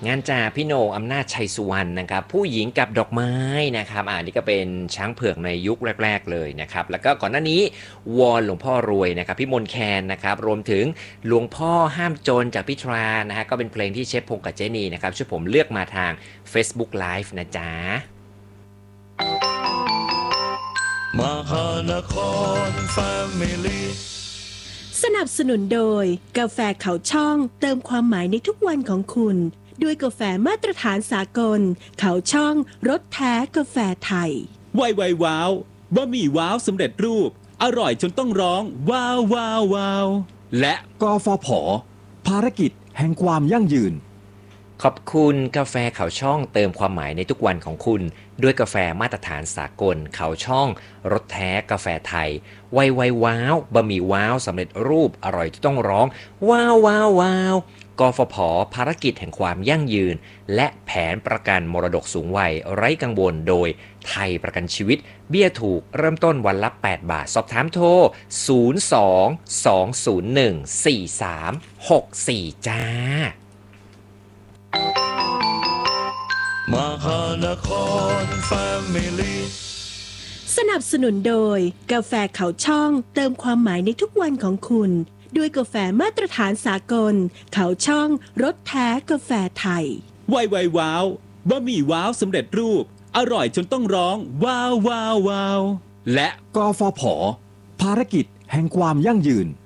งานจ่าพี่โหน่งอำนาจชัยสุวรรณนะครับผู้หญิงกับดอกไม้นะครับนี่ก็เป็นช้างเผือกในยุคแรกๆเลยนะครับแล้วก็ก่อนหน้านี้วอนหลวงพ่อรวยนะครับพี่มนต์แคนนะครับรวมถึงหลวงพ่อห้ามจนจากพี่ทรานะฮะก็เป็นเพลงที่เชฟพงษ์กับเจนีนะครับช่วยผมเลือกมาทาง Facebook Live นะจ๊ะมหานครแฟมิลี่สนับสนุนโดยกาแฟเขาช่องเติมความหมายในทุกวันของคุณด้วยกาแฟมาตรฐานสากลเขาช่องรสแท้กาแฟไทยไวว้าวบะหมี่ว้าวสำเร็จรูปอร่อยจนต้องร้องว้าวว้าวว้าวและกฟผ.ภารกิจแห่งความยั่งยืนขอบคุณกาแฟเขาช่องเติมความหมายในทุกวันของคุณด้วยกาแฟมาตรฐานสากลเขาช่องรสแท้กาแฟไทยไวว้าวบะหมี่ว้าวสำเร็จรูปอร่อยจนต้องร้องว้าวว้าวว้าวกฟผ.ภารกิจแห่งความยั่งยืนและแผนประกันมรดกสูงวัยไร้กังวลโดยไทยประกันชีวิตเบี้ยถูกเริ่มต้นวันละ8 บาทสอบถามโทร02-201-4364จ้ามหานครแฟมิลี่สนับสนุนโดยกาแฟเขาช่องเติมความหมายในทุกวันของคุณด้วยกาแฟมาตรฐานสากลเขาช่องรสแท้กาแฟไทยไวว้าวบะหมี่ว้าวสำเร็จรูปอร่อยจนต้องร้องว้าวว้าวว้าวและกฟผ.ภารกิจแห่งความยั่งยืน